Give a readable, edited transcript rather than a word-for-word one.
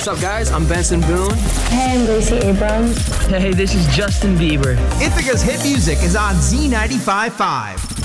What's up, guys? I'm Benson Boone. Hey, I'm Gracie Abrams. Hey, this is Justin Bieber. Ithaca's hit music is on Z95.5.